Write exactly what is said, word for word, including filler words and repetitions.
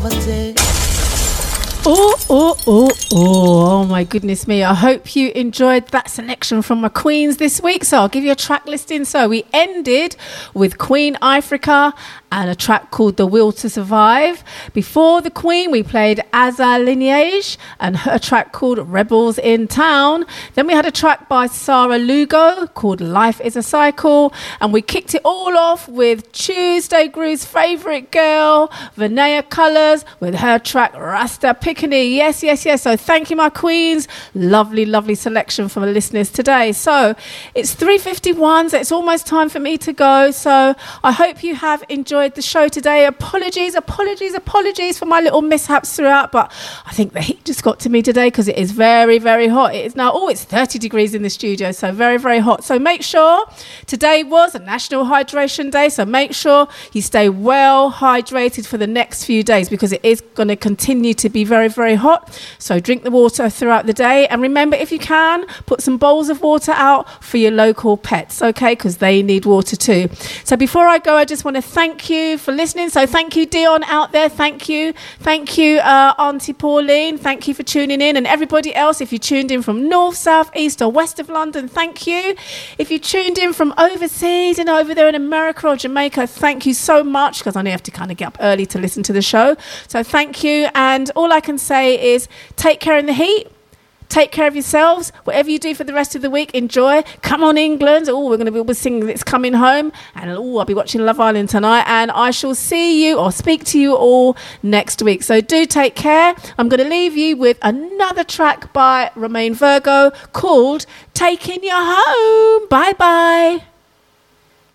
Oh, oh, oh, oh, oh my goodness me. I hope you enjoyed that selection from my queens this week. So I'll give you a track listing. So we ended with Queen Ifrica and a track called The Will to Survive. Before the Queen, we played Azza Lineage and her track called Rebels in Town. Then we had a track by Sarah Lugo called Life is a Cycle. And we kicked it all off with Tuesday Groove's favourite girl, Vanaya Colours, with her track Rasta Piccini. Yes, yes, yes. So thank you, my queens. Lovely, lovely selection from the listeners today. So it's three fifty-one, so it's almost time for me to go. So I hope you have enjoyed the show today. Apologies, apologies, apologies for my little mishaps throughout, but I think the heat just got to me today because it is very, very hot. It is now, oh, it's thirty degrees in the studio, so very, very hot. So make sure, today was a National Hydration Day, so make sure you stay well hydrated for the next few days because it is going to continue to be very, very hot. So drink the water throughout the day, and remember, if you can, put some bowls of water out for your local pets, okay, because they need water too. So before I go, I just want to thank you for listening. So thank you, Dion, out there. Thank you. Thank you, uh, Auntie Pauline. Thank you for tuning in. And everybody else, if you tuned in from north, south, east or west of London, thank you. If you tuned in from overseas and over there in America or Jamaica, thank you so much, because I only have to kind of get up early to listen to the show. So thank you. And all I can say is take care in the heat. Take care of yourselves. Whatever you do for the rest of the week, enjoy. Come on, England. Oh, we're going to be singing It's Coming Home. And oh, I'll be watching Love Island tonight. And I shall see you or speak to you all next week. So do take care. I'm going to leave you with another track by Romain Virgo called Taking You Home. Bye-bye.